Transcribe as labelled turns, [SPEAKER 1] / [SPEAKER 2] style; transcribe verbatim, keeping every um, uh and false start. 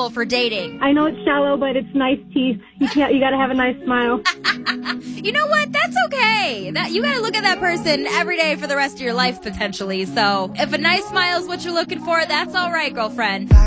[SPEAKER 1] suitable for dating.
[SPEAKER 2] I know it's shallow, but it's nice teeth. You can't, you gotta have a nice smile.
[SPEAKER 1] You know what? That's okay. That you gotta look at that person every day for the rest of your life, potentially. So if a nice smile is what you're looking for, that's all right, girlfriend.